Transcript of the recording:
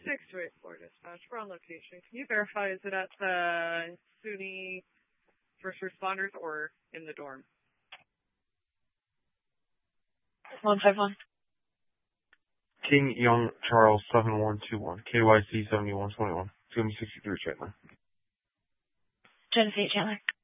628 dispatch. We're on location. Can you verify, is it at the SUNY first responders or in the dorm? 151. King Young Charles 7121. KYC 7121. 263 Chandler. Genesee Chandler.